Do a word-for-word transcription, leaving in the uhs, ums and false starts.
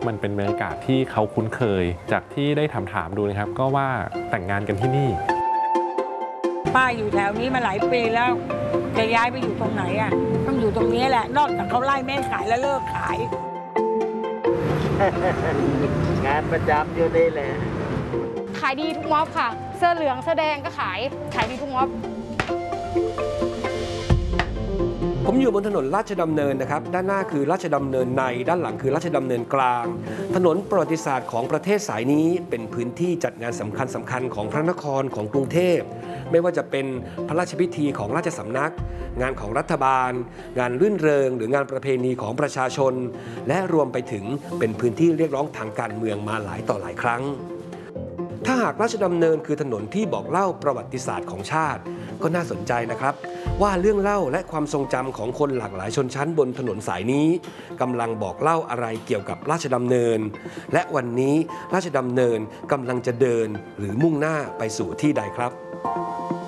มันเป็นบรรยากาศที่เขาคุ้นเคยจากที่ได้ถามถามดูนะครับก็ว่าแต่งงานกันที่นี่ป้าอยู่แถวนี้มาหลายปีแล้วจะย้ายไปอยู่ตรงไหนอ่ะต้องอยู่ตรงนี้แหละนอกจากเขาไล่แม่ขายแล้วเลิกขายงานประจำอยู่นี่แหละขายดีทุกม็อบค่ะเสื้อเหลืองเสื้อแดงก็ขายขายดีทุกม็อบผมอยู่บนถนนราชดำเนินนะครับด้านหน้าคือราชดำเนินในด้านหลังคือราชดำเนินกลางถนนประวัติศาสตร์ของประเทศสายนี้เป็นพื้นที่จัดงานสำคัญสำคัญของพระนครของกรุงเทพไม่ว่าจะเป็นพระราชพิธีของราชสำนักงานของรัฐบาลงานรื่นเริงหรืองานประเพณีของประชาชนและรวมไปถึงเป็นพื้นที่เรียกร้องทางการเมืองมาหลายต่อหลายครั้งถ้าหากราชดำเนินคือถนนที่บอกเล่าประวัติศาสตร์ของชาติก็น่าสนใจนะครับว่าเรื่องเล่าและความทรงจำของคนหลากหลายชนชั้นบนถนนสายนี้กำลังบอกเล่าอะไรเกี่ยวกับราชดำเนินและวันนี้ราชดำเนินกำลังจะเดินหรือมุ่งหน้าไปสู่ที่ใดครับ